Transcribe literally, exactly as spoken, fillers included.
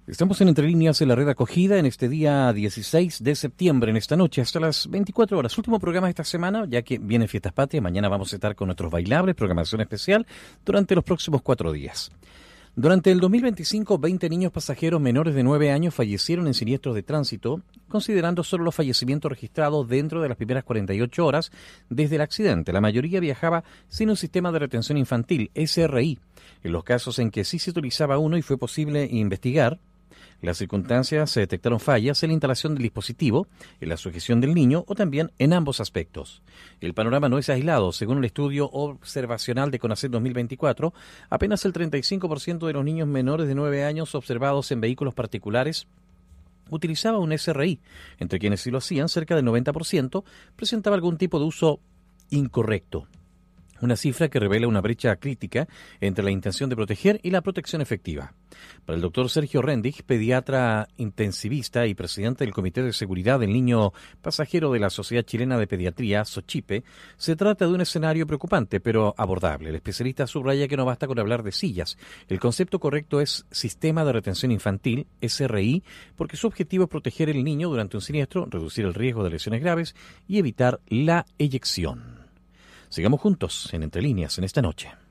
Estamos en Entre Líneas en la red acogida en este día dieciséis de septiembre, en esta noche, hasta las veinticuatro horas. Último programa de esta semana, ya que viene Fiestas Patrias. Mañana vamos a estar con nuestros bailables, programación especial, durante los próximos cuatro días. Durante el dos mil veinticinco, veinte niños pasajeros menores de nueve años fallecieron en siniestros de tránsito, considerando solo los fallecimientos registrados dentro de las primeras cuarenta y ocho horas desde el accidente. La mayoría viajaba sin un sistema de retención infantil, S R I. En los casos en que sí se utilizaba uno y fue posible investigar las circunstancias, se detectaron fallas en la instalación del dispositivo, en la sujeción del niño o también en ambos aspectos. El panorama no es aislado. Según el estudio observacional de CONACYT dos mil veinticuatro, apenas el treinta y cinco por ciento de los niños menores de nueve años observados en vehículos particulares utilizaba un S R I. Entre quienes sí lo hacían, cerca del noventa por ciento presentaba algún tipo de uso incorrecto. Una cifra que revela una brecha crítica entre la intención de proteger y la protección efectiva. Para el doctor Sergio Rendig, pediatra intensivista y presidente del Comité de Seguridad del Niño Pasajero de la Sociedad Chilena de Pediatría, SOCHIPE, se trata de un escenario preocupante, pero abordable. El especialista subraya que no basta con hablar de sillas. El concepto correcto es Sistema de Retención Infantil, S R I, porque su objetivo es proteger al niño durante un siniestro, reducir el riesgo de lesiones graves y evitar la eyección. Sigamos juntos en Entre Líneas en esta noche.